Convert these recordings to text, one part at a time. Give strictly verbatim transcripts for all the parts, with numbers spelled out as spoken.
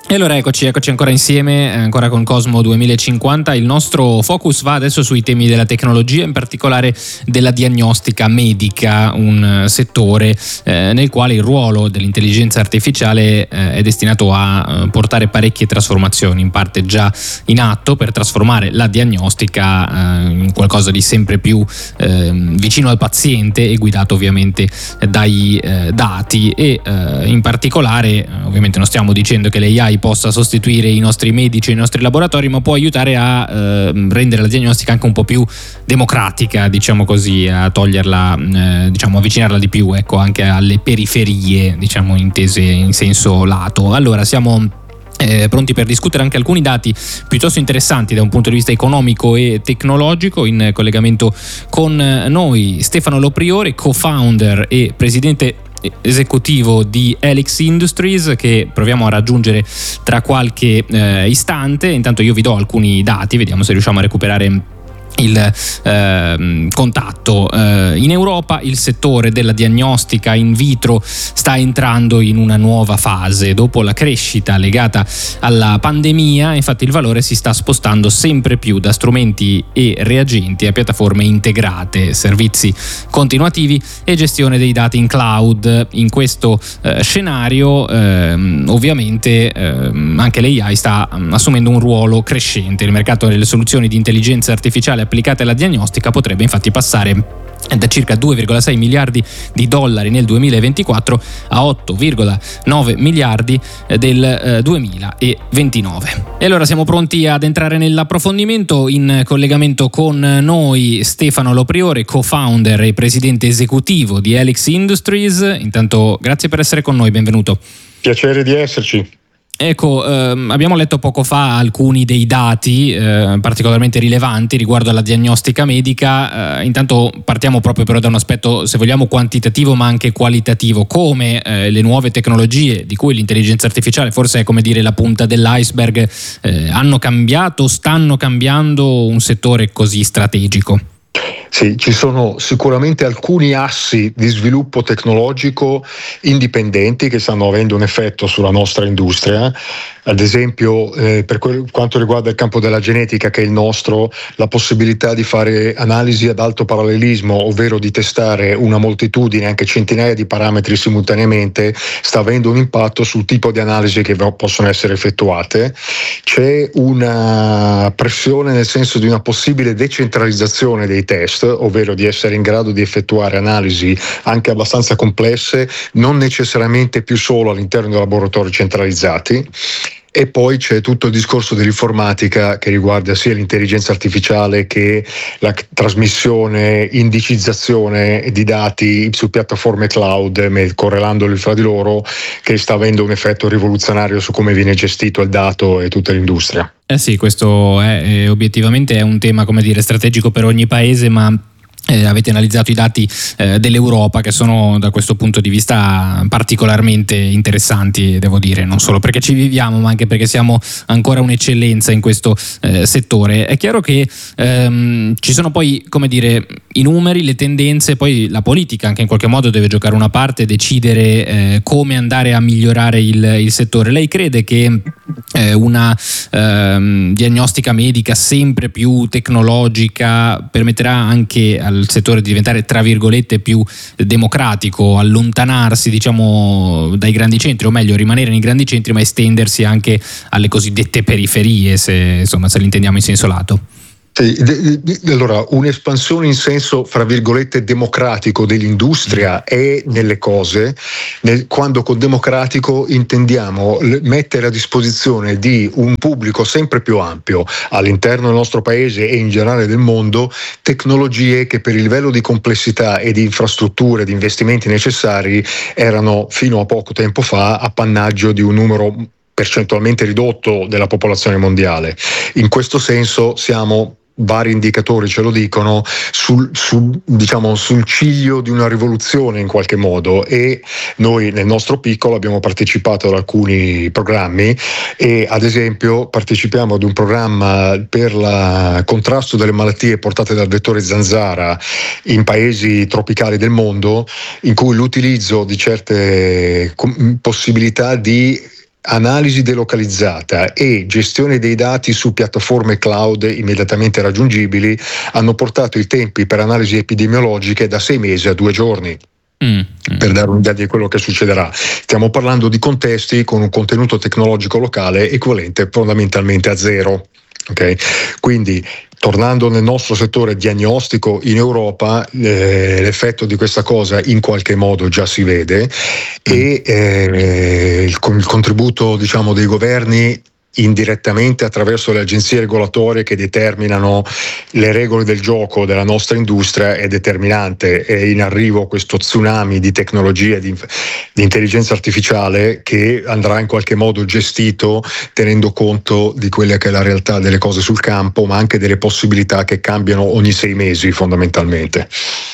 E allora eccoci, eccoci ancora insieme, ancora con Cosmo duemilacinquanta. Il nostro focus va adesso sui temi della tecnologia, in particolare della diagnostica medica, un settore eh, nel quale il ruolo dell'intelligenza artificiale eh, è destinato a eh, portare parecchie trasformazioni, in parte già in atto, per trasformare la diagnostica eh, in qualcosa di sempre più eh, vicino al paziente e guidato ovviamente dai eh, dati e eh, in particolare, ovviamente non stiamo dicendo che l'A I possa sostituire i nostri medici e i nostri laboratori, ma può aiutare a eh, rendere la diagnostica anche un po' più democratica, diciamo così, a toglierla, eh, diciamo avvicinarla di più, ecco, anche alle periferie, diciamo intese in senso lato. Allora siamo Eh, pronti per discutere anche alcuni dati piuttosto interessanti da un punto di vista economico e tecnologico. In collegamento con noi Stefano Lopriore, co-founder e presidente esecutivo di Helix Industries, che proviamo a raggiungere tra qualche eh, istante. Intanto io vi do alcuni dati, vediamo se riusciamo a recuperare il eh, contatto. Eh, in Europa il settore della diagnostica in vitro sta entrando in una nuova fase. Dopo la crescita legata alla pandemia, infatti il valore si sta spostando sempre più da strumenti e reagenti a piattaforme integrate, servizi continuativi e gestione dei dati in cloud. In questo eh, scenario eh, ovviamente eh, anche l'A I sta assumendo un ruolo crescente. Il mercato delle soluzioni di intelligenza artificiale applicate alla diagnostica potrebbe infatti passare da circa due virgola sei miliardi di dollari nel duemilaventiquattro a otto virgola nove miliardi del eh, duemilaventinove. E allora siamo pronti ad entrare nell'approfondimento. In collegamento con noi Stefano Lopriore, co-founder e presidente esecutivo di Helix Industries. Intanto grazie per essere con noi, benvenuto. Piacere di esserci. Ecco, ehm, abbiamo letto poco fa alcuni dei dati eh, particolarmente rilevanti riguardo alla diagnostica medica. Eh, intanto partiamo proprio però da un aspetto, se vogliamo, quantitativo ma anche qualitativo. Come eh, le nuove tecnologie, di cui l'intelligenza artificiale forse è, come dire, la punta dell'iceberg, eh, hanno cambiato, stanno cambiando un settore così strategico? Sì, ci sono sicuramente alcuni assi di sviluppo tecnologico indipendenti che stanno avendo un effetto sulla nostra industria. Ad esempio, eh, per quel, quanto riguarda il campo della genetica, che è il nostro, la possibilità di fare analisi ad alto parallelismo, ovvero di testare una moltitudine, anche centinaia di parametri simultaneamente, sta avendo un impatto sul tipo di analisi che possono essere effettuate. C'è una pressione nel senso di una possibile decentralizzazione dei test, ovvero di essere in grado di effettuare analisi anche abbastanza complesse, non necessariamente più solo all'interno dei laboratori centralizzati. E poi c'è tutto il discorso dell'informatica che riguarda sia l'intelligenza artificiale che la trasmissione, indicizzazione di dati su piattaforme cloud, correlandoli fra di loro, che sta avendo un effetto rivoluzionario su come viene gestito il dato e tutta l'industria. Eh sì, questo è, è obiettivamente è un tema, come dire, strategico per ogni paese, ma Eh, avete analizzato i dati eh, dell'Europa, che sono da questo punto di vista particolarmente interessanti, devo dire, non solo perché ci viviamo ma anche perché siamo ancora un'eccellenza in questo eh, settore. È chiaro che ehm, ci sono poi, come dire, i numeri, le tendenze, poi la politica anche in qualche modo deve giocare una parte, decidere eh, come andare a migliorare il, il settore. Lei crede che eh, una ehm, diagnostica medica sempre più tecnologica permetterà anche al settore di diventare, tra virgolette, più democratico, allontanarsi, diciamo, dai grandi centri, o meglio rimanere nei grandi centri ma estendersi anche alle cosiddette periferie, se insomma se l'intendiamo in senso lato? Sì, allora un'espansione in senso, fra virgolette, democratico dell'industria è nelle cose, nel, quando con democratico intendiamo mettere a disposizione di un pubblico sempre più ampio all'interno del nostro paese e in generale del mondo tecnologie che per il livello di complessità e di infrastrutture, di investimenti necessari erano fino a poco tempo fa appannaggio di un numero percentualmente ridotto della popolazione mondiale. In questo senso siamo, vari indicatori ce lo dicono, sul, sul, diciamo, sul ciglio di una rivoluzione in qualche modo, e noi nel nostro piccolo abbiamo partecipato ad alcuni programmi e ad esempio partecipiamo ad un programma per il contrasto delle malattie portate dal vettore zanzara in paesi tropicali del mondo, in cui l'utilizzo di certe possibilità di analisi delocalizzata e gestione dei dati su piattaforme cloud immediatamente raggiungibili hanno portato i tempi per analisi epidemiologiche da sei mesi a due giorni. Mm, mm. Per dare un'idea di quello che succederà, stiamo parlando di contesti con un contenuto tecnologico locale equivalente fondamentalmente a zero. Okay? Quindi, tornando nel nostro settore diagnostico in Europa, eh, l'effetto di questa cosa in qualche modo già si vede e eh, il, il contributo, diciamo, dei governi indirettamente attraverso le agenzie regolatorie che determinano le regole del gioco della nostra industria è determinante. È in arrivo questo tsunami di tecnologie di, di intelligenza artificiale che andrà in qualche modo gestito tenendo conto di quella che è la realtà delle cose sul campo, ma anche delle possibilità che cambiano ogni sei mesi fondamentalmente.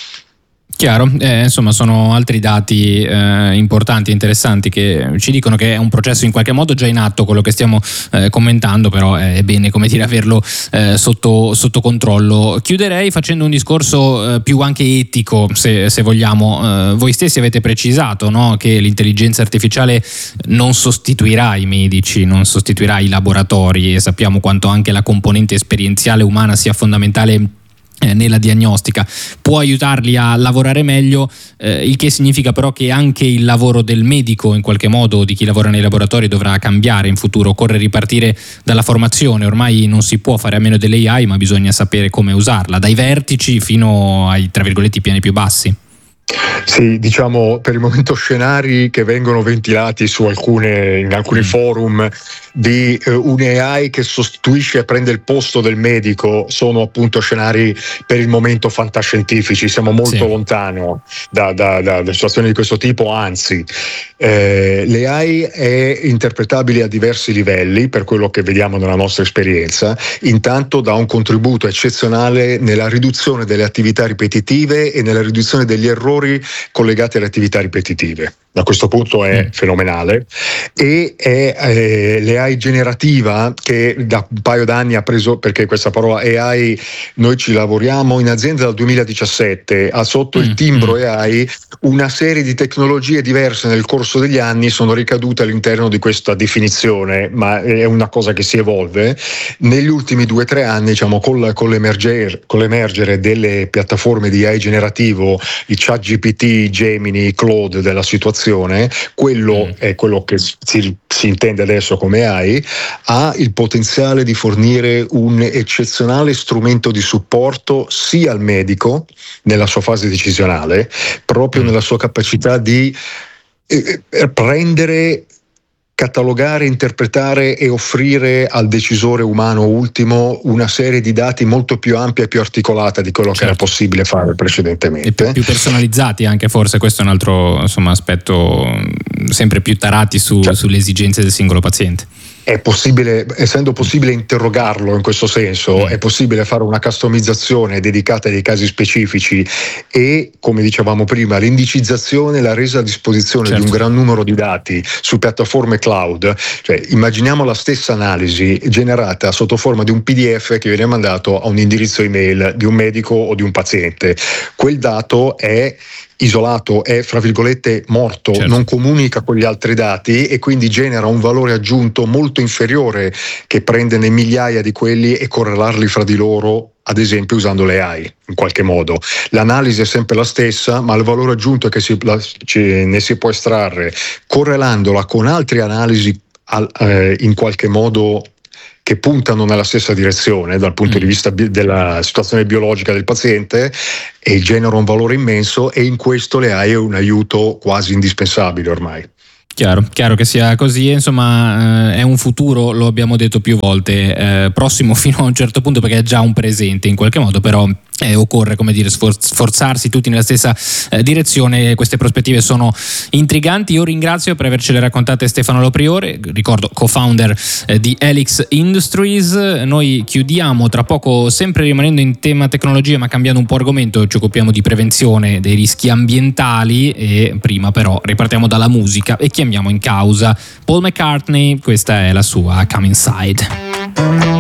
Chiaro, eh, insomma sono altri dati eh, importanti e interessanti che ci dicono che è un processo in qualche modo già in atto quello che stiamo eh, commentando, però è bene, come dire, averlo eh, sotto, sotto controllo. Chiuderei facendo un discorso eh, più anche etico, se, se vogliamo. Eh, voi stessi avete precisato, no, che l'intelligenza artificiale non sostituirà i medici, non sostituirà i laboratori, e sappiamo quanto anche la componente esperienziale umana sia fondamentale nella diagnostica. Può aiutarli a lavorare meglio, eh, il che significa però che anche il lavoro del medico, in qualche modo, di chi lavora nei laboratori, dovrà cambiare in futuro. Occorre ripartire dalla formazione. Ormai non si può fare a meno dell'A I, ma bisogna sapere come usarla, dai vertici fino ai, tra virgolette, piani più bassi. Sì, diciamo per il momento scenari che vengono ventilati su alcune, in alcuni mm. forum di uh, un'A I che sostituisce e prende il posto del medico sono appunto scenari per il momento fantascientifici. Siamo molto sì. lontano da, da, da, da situazioni di questo tipo, anzi eh, l'A I è interpretabile a diversi livelli per quello che vediamo nella nostra esperienza. Intanto dà un contributo eccezionale nella riduzione delle attività ripetitive e nella riduzione degli errori collegati alle attività ripetitive. Da questo punto è mm. fenomenale. E è eh, l'A I generativa che da un paio d'anni ha preso, perché questa parola A I noi ci lavoriamo in azienda dal duemiladiciassette, ha sotto mm. il timbro mm. A I una serie di tecnologie diverse nel corso degli anni sono ricadute all'interno di questa definizione, ma è una cosa che si evolve. Negli ultimi due o tre anni, diciamo, con, la, con, l'emerger, con l'emergere delle piattaforme di A I generativo, i ChatGPT, Gemini, Claude della situazione, quello mm. è quello che si, si intende adesso come A I, ha il potenziale di fornire un eccezionale strumento di supporto sia al medico nella sua fase decisionale, proprio mm. nella sua capacità di eh, prendere, catalogare, interpretare e offrire al decisore umano ultimo una serie di dati molto più ampia e più articolata di quello certo. che era possibile fare precedentemente. E più, più personalizzati anche, forse questo è un altro, insomma, aspetto, sempre più tarati su, certo. sulle esigenze del singolo paziente. È possibile, essendo possibile interrogarlo in questo senso, mm. è possibile fare una customizzazione dedicata ai casi specifici e, come dicevamo prima, l'indicizzazione e la resa a disposizione certo. di un gran numero di dati su piattaforme cloud. Cioè, immaginiamo la stessa analisi generata sotto forma di un P D F che viene mandato a un indirizzo email di un medico o di un paziente. Quel dato è isolato, è fra virgolette morto, certo. non comunica con gli altri dati e quindi genera un valore aggiunto molto inferiore che prenderne migliaia di quelli e correlarli fra di loro, ad esempio usando le A I in qualche modo. L'analisi è sempre la stessa, ma il valore aggiunto che si, la, ci, ne si può estrarre correlandola con altre analisi al, eh, in qualche modo che puntano nella stessa direzione dal punto mm. di vista bi- della situazione biologica del paziente e genera un valore immenso, e in questo le A I è un aiuto quasi indispensabile ormai. Chiaro, chiaro che sia così, insomma eh, è un futuro, lo abbiamo detto più volte, eh, prossimo fino a un certo punto, perché è già un presente in qualche modo, però eh, occorre, come dire, sforzarsi tutti nella stessa eh, direzione. Queste prospettive sono intriganti. Io ringrazio per avercele raccontate Stefano Lopriore, ricordo co-founder eh, di Helix Industries. Noi chiudiamo tra poco, sempre rimanendo in tema tecnologia ma cambiando un po' argomento. Ci occupiamo di prevenzione dei rischi ambientali e prima però ripartiamo dalla musica e chiamiamo in causa Paul McCartney. Questa è la sua Come Inside.